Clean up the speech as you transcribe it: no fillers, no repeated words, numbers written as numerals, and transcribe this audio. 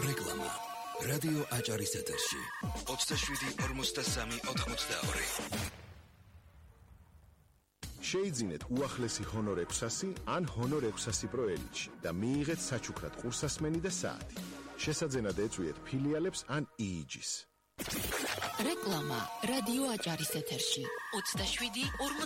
რეკლამა რადიო აჭარის ეთერში 27-43-82 შეიძინეთ უახლესი ჰონორ 600 ან ჰონორ 600 Pro Elite და მიიღეთ საჩუქრად ყურსასმენი და საათი. შესაძენად ეწვიეთ ფილიალებს ან EEG-ს. რეკლამა რადიო აჭარის ეთერში 27